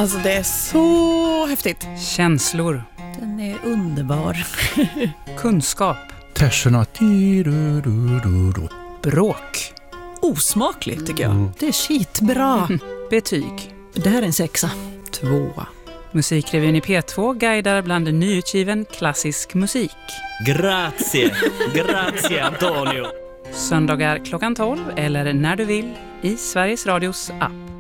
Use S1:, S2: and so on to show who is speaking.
S1: Alltså det är så häftigt.
S2: Känslor.
S1: Den är underbar.
S2: Kunskap.
S3: Terserna.
S2: Bråk.
S1: Osmakligt tycker jag. Det är skitbra.
S2: Betyg.
S1: Det här är en 6. 2.
S2: Musikrevyn i P2 guidar bland nyutgiven klassisk musik.
S4: Grazie Antonio.
S2: Söndagar klockan 12 eller när du vill i Sveriges Radios app.